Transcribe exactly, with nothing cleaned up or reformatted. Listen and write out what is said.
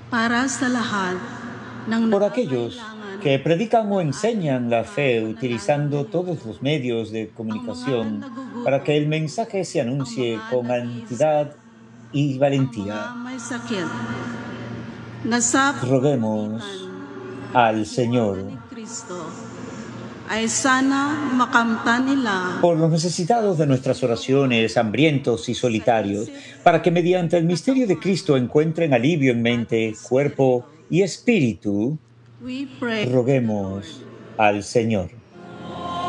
para sa lahat ng Por aquellos nangangailangan que predican o ng ating enseñan la fe utilizando panalangin. todos los medios de Ang mga comunicación para que nagugutom, el mensaje se ang mga anuncie con nag-iisa, entidad y ang mga valentía. may sakit, na sa pamamagitan Roguemos al ng diwa ni Señor Kristo ay sana makamtan nila por los necesitados de nuestras oraciones, hambrientos y sa solitarios, isip, para que mediante el misterio de katawan, Cristo encuentren alivio en at mente, espiritu. cuerpo y espíritu. We pray to the Lord. Roguemos al Señor.